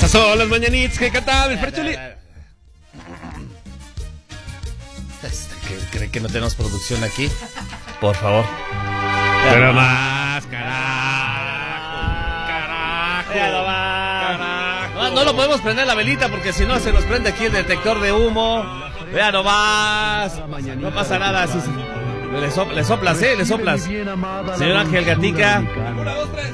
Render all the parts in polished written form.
Esas son las mañanitas que cantaba el Fercholi. ¿Cree que no tenemos producción aquí? Por favor. Pero más, carajo. No lo podemos prender la velita porque si no se nos prende aquí el detector de humo. Vea nomás. No pasa nada. Sí. Le soplas, le soplas. Señor Ángel Gatica. 1, 2, 3.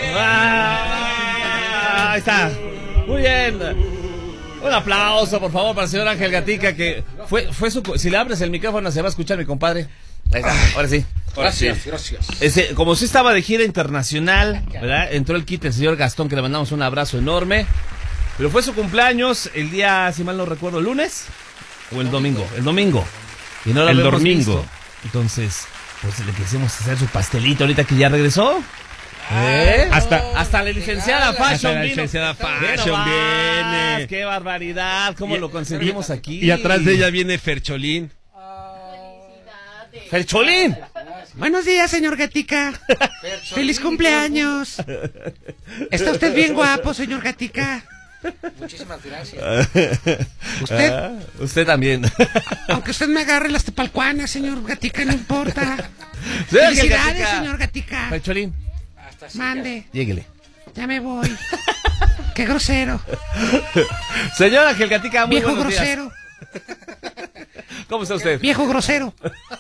Ahí está. Muy bien. Un aplauso, por favor, para el señor Ángel Gatica, que fue su... Si le abres el micrófono se va a escuchar, mi compadre. Ahí está, ahora sí. Gracias. Como usted estaba de gira internacional, ¿verdad? Entró el kit el señor Gastón, que le mandamos un abrazo enorme. Pero fue su cumpleaños el día, si mal no recuerdo, ¿el lunes? ¿O el domingo? El domingo. Y no lo el habíamos domingo. visto. Entonces, pues le quisimos hacer su pastelito ahorita que ya regresó. Hasta la licenciada Fashion la vino. licenciada Fashion viene. ¡Qué barbaridad! ¿Cómo lo consentimos aquí? Y atrás de ella viene Fercholín. ¡Fercholín! Buenos días, señor Gatica. ¡Feliz cumpleaños! Está usted bien guapo, señor Gatica. Muchísimas gracias. Usted también. Aunque usted me agarre las tepalcuanas, señor Gatica, no importa. Sí, Felicidades, Gatica. señor Gatica. Fercholín, Mande, lléguele. ya me voy. Qué grosero. Señor Ángel Gatica, muy Viejo buenos días. grosero. ¿Cómo está usted? Viejo grosero.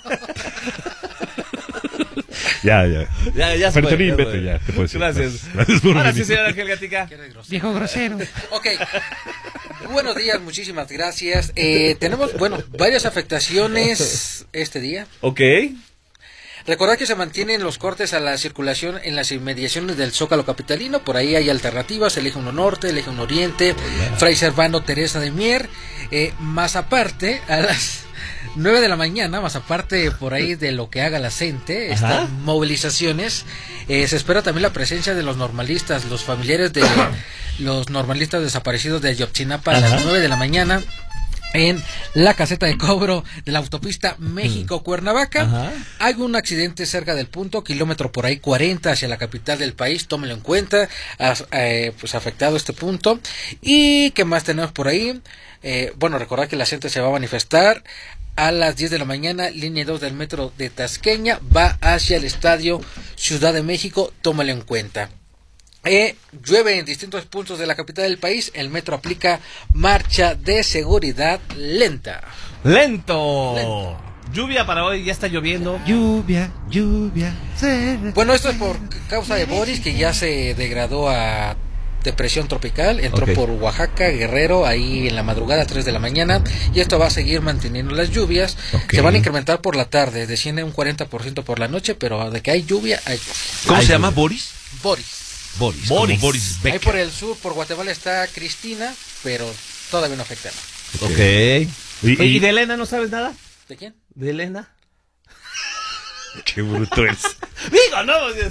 Ya. Ya se Fercholín, fue, vete ya. Te puedo decir. Gracias. Gracias por Ahora venir. sí, señor Ángel Gatica. Viejo grosero. Ok. Buenos días, muchísimas gracias. Tenemos, varias afectaciones este día. Ok. Recordad que se mantienen los cortes a la circulación en las inmediaciones del Zócalo capitalino. Por ahí hay alternativas, el eje 1 norte, el eje 1 oriente, Fray Servando, Teresa de Mier. Más aparte, a las 9 de la mañana, más aparte por ahí de lo que haga la gente, estas movilizaciones, se espera también la presencia de los normalistas, los familiares de los normalistas desaparecidos de Ayotzinapa a las 9 de la mañana. En la caseta de cobro de la autopista México-Cuernavaca. Hay un accidente cerca del punto, kilómetro por ahí 40 hacia la capital del país, tómelo en cuenta, pues afectado este punto. ¿Y qué más tenemos por ahí? Recordad que la gente se va a manifestar a las 10 de la mañana, línea 2 del metro de Tasqueña, va hacia el estadio Ciudad de México, tómelo en cuenta. Llueve en distintos puntos de la capital del país. El metro aplica marcha de seguridad lenta. Lento. Lluvia para hoy, ya está lloviendo. Lluvia. Bueno, esto es por causa de Boris, que ya se degradó a depresión tropical. Entró por Oaxaca, Guerrero, ahí en la madrugada, 3 de la mañana. Y esto va a seguir manteniendo las lluvias. Se van a incrementar por la tarde, desciende un 40% por la noche, pero de que hay lluvia, hay lluvia. ¿Cómo se llama? ¿Boris? Boris. Como Boris Ahí Becker. por el sur, por Guatemala está Cristina, pero todavía no afecta nada. Ok. ¿Y ¿Y de Elena no sabes nada? ¿De quién? ¿De Elena? Qué bruto es. Digo,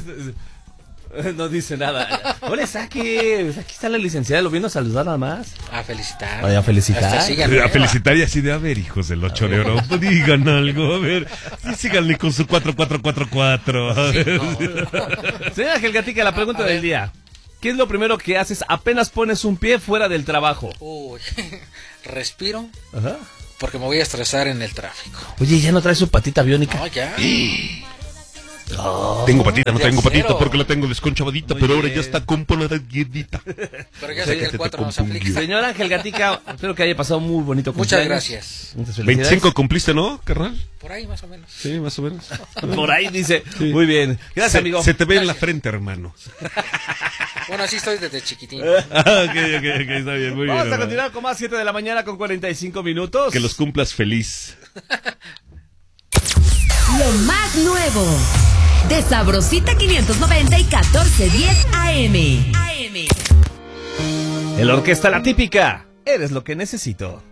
no dice nada. Hola, Saki. Aquí está la licenciada, lo vino a saludar nada más. A felicitar. Ay, a felicitar. Hasta síganme, A felicitar y así de, a ver, hijos del 8 de oro, digan algo, a ver, y síganle con su 4444. A ver. Señor Ángel Gatica, la pregunta del día. ¿Qué es lo primero que haces apenas pones un pie fuera del trabajo? Uy, respiro, Ajá. porque me voy a estresar en el tráfico. Oye, ¿ya no traes su patita biónica? No, ya. Tengo patita, no tengo patita Tercero. porque la tengo desconchavadita, Muy pero ahora bien. ya está componadita. Pero ya sé que el 4 nos aplica. Señor Ángel Gatica, espero que haya pasado muy bonito Muchas cumpleaños. gracias. Muchas felicidades. 25 cumpliste, ¿no, carnal? Por ahí más o menos. Sí, más o menos. Por ahí dice. Sí. Muy bien. Gracias, amigo. Se te ve en la Gracias. frente, hermano. Bueno, así estoy desde chiquitín. Ok, está bien, muy bien. Vamos a hermano. continuar con más 7 de la mañana con 45 minutos. Que los cumplas feliz. Lo más nuevo de Sabrosita 590 y 1410 AM. El orquesta La Típica. Eres lo que necesito.